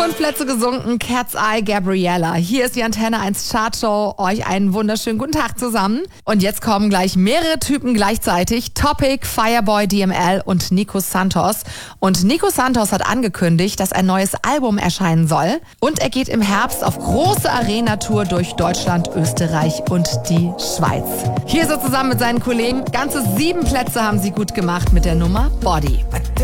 5 Plätze gesunken, Cat's Eye, Gabriella. Hier ist die Antenne 1 Chartshow. Euch einen wunderschönen guten Tag zusammen. Und jetzt kommen gleich mehrere Typen gleichzeitig. Topic, Fireboy DML und Nico Santos. Und Nico Santos hat angekündigt, dass ein neues Album erscheinen soll. Und er geht im Herbst auf große Arena-Tour durch Deutschland, Österreich und die Schweiz. Hier so zusammen mit seinen Kollegen. Ganze 7 Plätze haben sie gut gemacht mit der Nummer Body.